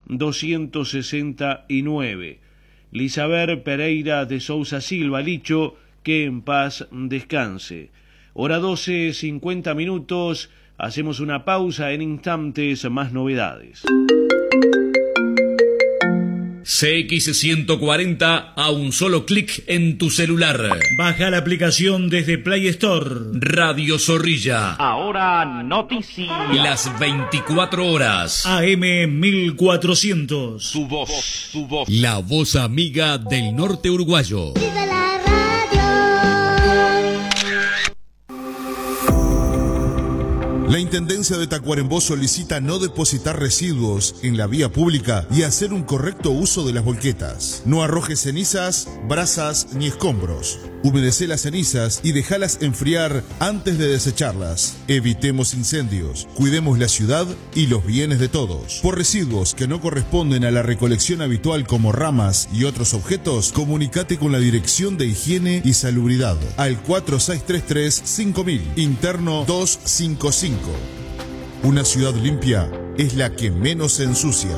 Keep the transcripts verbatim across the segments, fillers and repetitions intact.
doscientos sesenta y nueve. Lisaber Pereira de Sousa Silva Licho, que en paz descanse. Hora doce, cincuenta minutos, hacemos una pausa, en instantes más novedades. C X ciento cuarenta a un solo clic en tu celular. Baja la aplicación desde Play Store. Radio Zorrilla. Ahora noticias. Las veinticuatro horas. A M mil cuatrocientos. Su voz, su voz. La voz amiga del norte uruguayo. ¡Viva la radio! La Intendencia de Tacuarembó solicita no depositar residuos en la vía pública y hacer un correcto uso de las volquetas. No arrojes cenizas, brasas ni escombros. Humedece las cenizas y déjalas enfriar antes de desecharlas. Evitemos incendios, cuidemos la ciudad y los bienes de todos. Por residuos que no corresponden a la recolección habitual como ramas y otros objetos, comunicate con la Dirección de Higiene y Salubridad al cuatro seis tres tres cinco mil, interno doscientos cincuenta y cinco. Una ciudad limpia es la que menos se ensucia.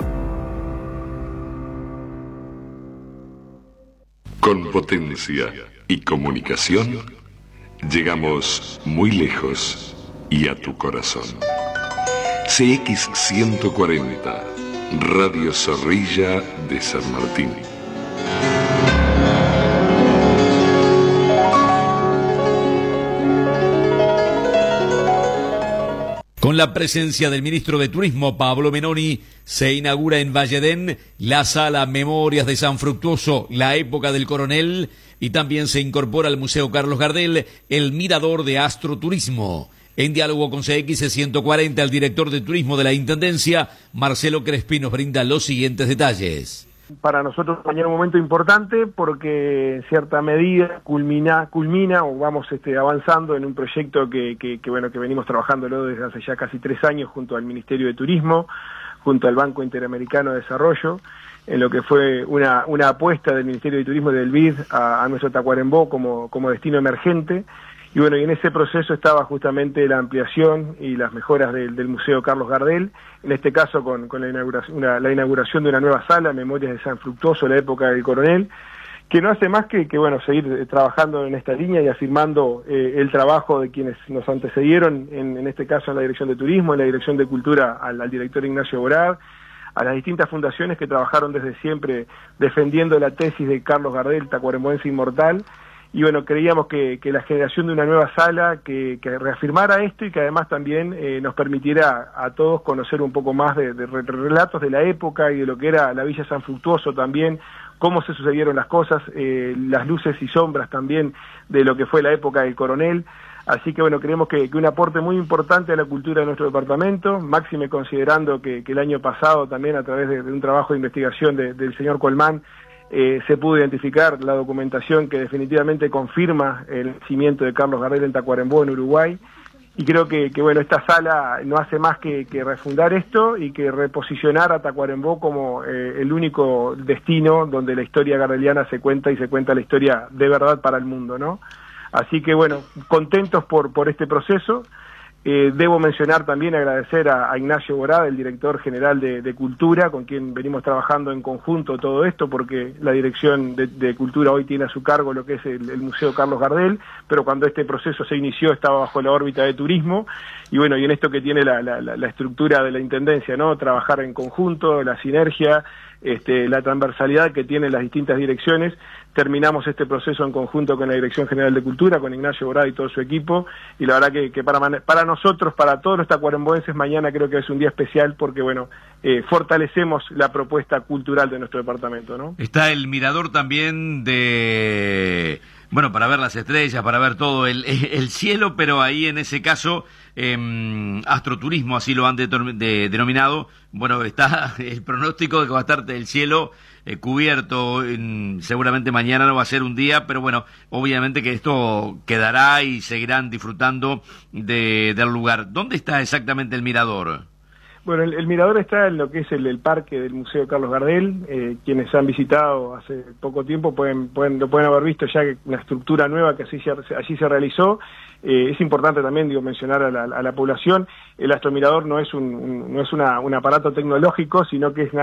Con potencia y comunicación, llegamos muy lejos y a tu corazón. C X ciento cuarenta, Radio Zorrilla de San Martín. Con la presencia del ministro de Turismo, Pablo Menoni, se inaugura en Valledén la sala Memorias de San Fructuoso, la época del coronel, y también se incorpora al Museo Carlos Gardel el Mirador de Astroturismo. En diálogo con C X ciento cuarenta, el director de Turismo de la Intendencia, Marcelo Crespi, nos brinda los siguientes detalles. Para nosotros mañana un momento importante porque en cierta medida culmina, culmina o vamos este, avanzando en un proyecto que, que, que, bueno, que venimos trabajándolo desde hace ya casi tres años junto al Ministerio de Turismo, junto al Banco Interamericano de Desarrollo, en lo que fue una, una apuesta del Ministerio de Turismo y del B I D a, a nuestro Tacuarembó como, como destino emergente. Y bueno, y en ese proceso estaba justamente la ampliación y las mejoras del, del Museo Carlos Gardel, en este caso con, con la, inauguración, una, la inauguración de una nueva sala, Memorias de San Fructuoso, la época del coronel, que no hace más que, que bueno, seguir trabajando en esta línea y afirmando eh, el trabajo de quienes nos antecedieron, en, en este caso en la Dirección de Turismo, en la Dirección de Cultura, al, al director Ignacio Borad, a las distintas fundaciones que trabajaron desde siempre defendiendo la tesis de Carlos Gardel, tacuarembóense inmortal. Y bueno, creíamos que, que la generación de una nueva sala que, que reafirmara esto y que además también eh, nos permitiera a todos conocer un poco más de, de relatos de la época y de lo que era la Villa San Fructuoso también, cómo se sucedieron las cosas, eh, las luces y sombras también de lo que fue la época del coronel. Así que bueno, creemos que, que un aporte muy importante a la cultura de nuestro departamento, máxime considerando que, que el año pasado también a través de, de un trabajo de investigación de, del señor Colmán, Eh, se pudo identificar la documentación que definitivamente confirma el nacimiento de Carlos Gardel en Tacuarembó, en Uruguay, y creo que, que bueno, esta sala no hace más que, que refundar esto y que reposicionar a Tacuarembó como eh, el único destino donde la historia gardeliana se cuenta y se cuenta la historia de verdad para el mundo, ¿no? Así que bueno, contentos por, por este proceso. Eh, debo mencionar también, agradecer a, a Ignacio Borad, el director general de, de Cultura, con quien venimos trabajando en conjunto todo esto, porque la Dirección de, de Cultura hoy tiene a su cargo lo que es el, el Museo Carlos Gardel, pero cuando este proceso se inició estaba bajo la órbita de Turismo, y bueno, y en esto que tiene la, la, la estructura de la Intendencia, ¿no? Trabajar en conjunto, la sinergia, este, la transversalidad que tienen las distintas direcciones. Terminamos este proceso en conjunto con la Dirección General de Cultura, con Ignacio Borad y todo su equipo, y la verdad que, que para, para nosotros, para todos los tacuarembóenses, mañana creo que es un día especial porque, bueno, eh, fortalecemos la propuesta cultural de nuestro departamento, ¿no? Está el mirador también de, bueno, para ver las estrellas, para ver todo el, el cielo, pero ahí en ese caso, eh, astroturismo, así lo han de, de, denominado. Bueno, está el pronóstico de que va a estar el cielo Eh, cubierto, en, seguramente mañana no va a ser un día, pero bueno, obviamente que esto quedará y seguirán disfrutando de, del lugar. ¿Dónde está exactamente el mirador? Bueno, el, el mirador está en lo que es el, el parque del Museo Carlos Gardel. Eh, quienes han visitado hace poco tiempo pueden, pueden lo pueden haber visto ya que una estructura nueva que así se, allí se realizó. Eh, es importante también, digo, mencionar a la, a la población, el astromirador no es un, un no es una, un aparato tecnológico, sino que es